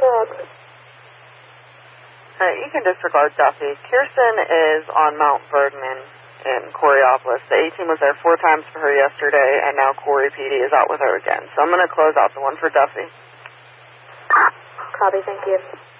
You can disregard Duffy. Kirsten is on Mount Vernon in Coriopolis. The 18 was there 4 times for her yesterday, and now Corey PD is out with her again. So I'm going to close out the one for Duffy. Copy, thank you.